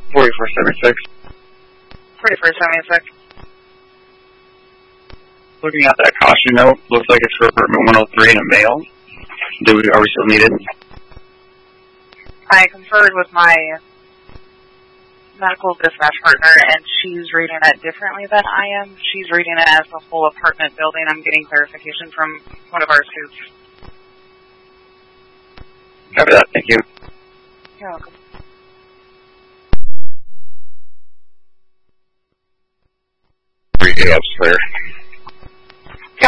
4476. 4476. Looking at that caution note, looks like it's for apartment 103 and a male. Are we still needed? I conferred with my medical dispatch partner, and she's reading it differently than I am. She's reading it as the whole apartment building. I'm getting clarification from one of our suits. Copy that. Thank you. You're welcome. Apps clear.